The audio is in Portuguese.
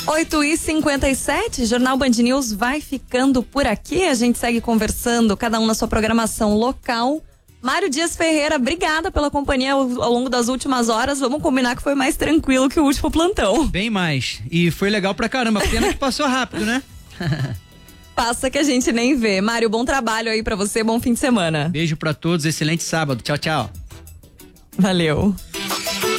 8h57, Jornal Band News vai ficando por aqui. A gente segue conversando, cada um na sua programação local. Mário Dias Ferreira, obrigada pela companhia ao longo das últimas horas. Vamos combinar que foi mais tranquilo que o último plantão. Bem mais. E foi legal pra caramba. Pena que passou rápido, né? Passa que a gente nem vê. Mário, bom trabalho aí pra você, bom fim de semana. Beijo pra todos, excelente sábado. Tchau, tchau. Valeu.